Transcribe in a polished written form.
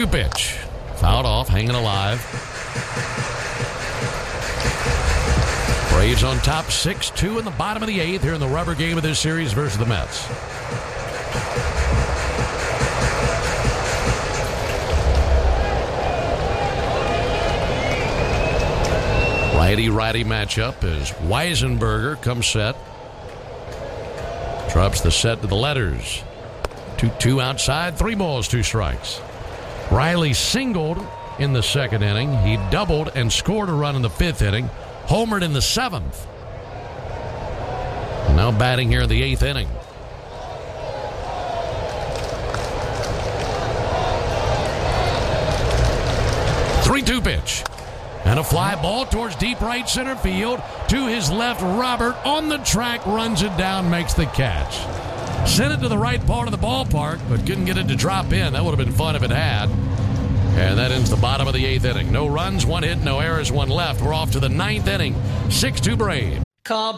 pitch. Fouled off, hanging alive. Braves on top 6-2 in the bottom of the 8th here in the rubber game of this series versus the Mets. Righty-righty matchup as Weisenberger comes set. Drops the set to the letters. 2-2 outside, 3 balls, 2 strikes. Riley singled in the 2nd inning. He doubled and scored a run in the 5th inning. Homered in the 7th. Now batting here in the 8th inning. Three-two pitch. And a fly ball towards deep right center field. To his left, Robert on the track, runs it down, makes the catch. Sent it to the right part of the ballpark, but couldn't get it to drop in. That would have been fun if it had. And that ends the bottom of the 8th inning. No runs, 1 hit, no errors, 1 left. We're off to the 9th inning. 6-2 Braves. Call